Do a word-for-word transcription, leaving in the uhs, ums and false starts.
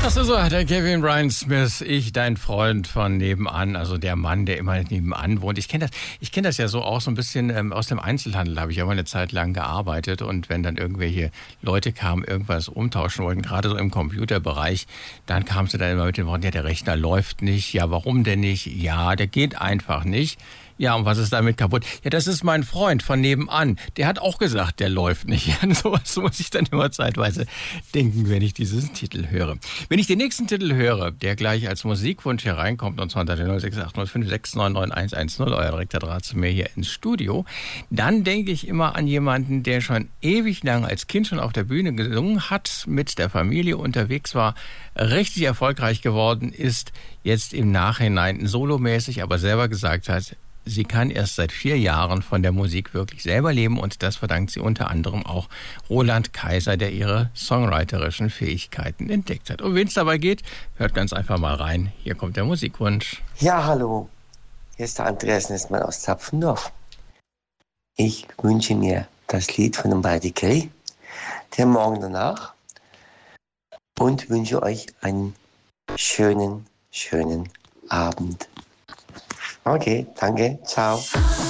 Das ist so, der Kevin Brian Smith, ich, dein Freund von nebenan, also der Mann, der immer nebenan wohnt. Ich kenne das, ich kenne das ja so auch so ein bisschen ähm, aus dem Einzelhandel, habe ich ja mal eine Zeit lang gearbeitet, und wenn dann irgendwelche Leute kamen, irgendwas umtauschen wollten, gerade so im Computerbereich, dann kam sie dann immer mit den Worten, ja, der Rechner läuft nicht, ja, warum denn nicht? Ja, der geht einfach nicht. Ja, und was ist damit kaputt? Ja, das ist mein Freund von nebenan. Der hat auch gesagt, der läuft nicht. An sowas muss ich dann immer zeitweise denken, wenn ich diesen Titel höre. Wenn ich den nächsten Titel höre, der gleich als Musikwunsch hier reinkommt, und zwar unter der null sechs acht null fünf sechs neun neun eins eins null, euer direkter Draht zu mir hier ins Studio, dann denke ich immer an jemanden, der schon ewig lang als Kind schon auf der Bühne gesungen hat, mit der Familie unterwegs war, richtig erfolgreich geworden ist, jetzt im Nachhinein solomäßig aber selber gesagt hat, sie kann erst seit vier Jahren von der Musik wirklich selber leben, und das verdankt sie unter anderem auch Roland Kaiser, der ihre songwriterischen Fähigkeiten entdeckt hat. Und wen es dabei geht, hört ganz einfach mal rein. Hier kommt der Musikwunsch. Ja, hallo. Hier ist der Andreas Nestmann aus Zapfendorf. Ich wünsche mir das Lied von dem Buddy Kelly, der Morgen danach, und wünsche euch einen schönen, schönen Abend. Okay, danke, ciao.